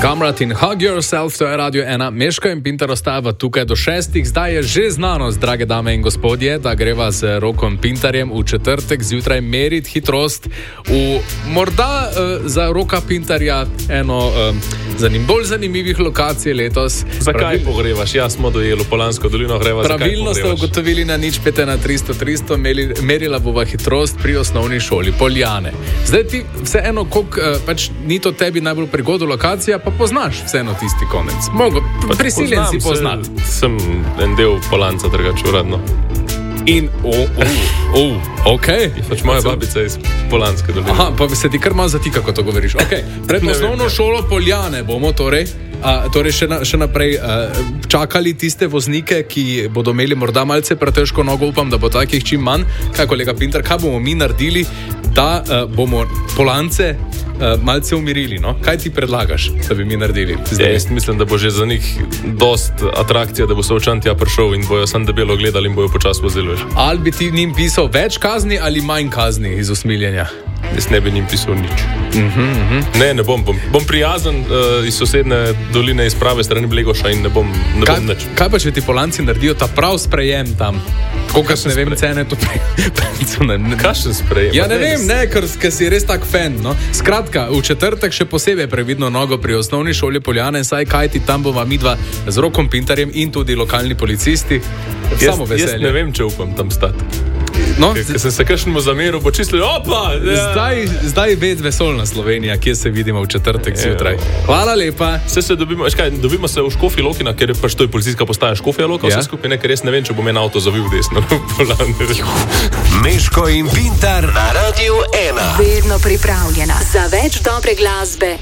Kamrat in Hug Yourself, to je Radio 1. Meško in Pintar ostajava tukaj do 6. Zdaj je že znanost, drage dame in gospodje, da greva z Rokom Pintarjem v četrtek zjutraj meriti hitrost v morda za Roka Pintarja eno bolj zanimivih lokacij letos. Zakaj pogrevaš? Ja, smo dojeli Polansko dolino, greva. Pravilno ste ugotovili na nič 5 na 300, merila bova hitrost pri osnovni šoli Poljane. Zdaj ti vseeno, pač ni to tebi najbolj prigodo lokacija, pa poznaš vseeno tisti konec. Prisiljen si poznati. Sem en del Polanca, drugače uradno. In, okej. Pač moja babica iz Polanske doline. Aha, pa se ti kar malo zatika, ko to govoriš. Okej, pred osnovno šolo Poljane bomo torej še naprej čakali tiste voznike, ki bodo imeli morda malce pretežko nogo, upam, da bo takih čim manj. Kaj, kolega Pintar, kaj bomo mi naredili, da bomo Polance malce umirili, no? Kaj ti predlagaš, da bi mi naredili? Jaz mislim, da bo že za njih dost atrakcija, da bo Solčan tja prišel in bojo sam debelo gledali in bojo počas vozili. Ali bi ti njim pisal več kazni ali manj kazni iz usmiljenja? Jaz ne bi njim pisal nič. Ne bom. Bom prijazen iz sosedne doline, iz prave strani Blegoša in ne bom nič. Kaj pa, če ti Polanci naredijo ta prav sprejem tam? Kolikor ne vem, cene to Kakšen sprejem? Ja, ne vem, ker si res tak fan, no. Skratka, v četrtek še posebej previdno nogo pri osnovni šoli Poljane, saj kajti tam bova midva z Rokom Pintarjem in tudi lokalni policisti. Samo veselje. Jaz ne vem, če upam tam stati. No, ker sem se kakšnemu zameril, počistili, opa! Ja. Zdaj ved vesolna Slovenija, kje se vidimo v četrtek zjutraj. Hvala lepa. Dobimo se v Škofji Loki, ker pač to je policijska postaja Škofja Loka, vse skupaj, ker res ne vem, če bom en avto zavil desno. Meško in Pintar na Radio 1. Vedno pripravljena za več dobre glasbe.